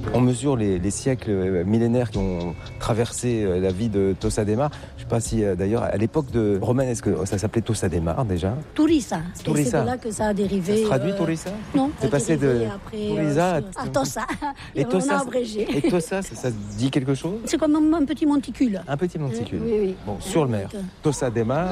On mesure les siècles millénaires qui ont traversé la vie de Tossa de Mar. Je ne sais pas si, d'ailleurs, à l'époque romaine, est-ce que ça s'appelait Tossa de Mar déjà? Tourissa. Tourissa. C'est de là que ça a dérivé. Ça se traduit Tourissa? Non. C'est passé de Tourissa à Tossa. Et on Tossa, a abrégé. et Tossa, ça dit quelque chose? C'est comme un petit monticule. Un petit monticule. Oui. Bon, sur le mer. Tossa de Mar.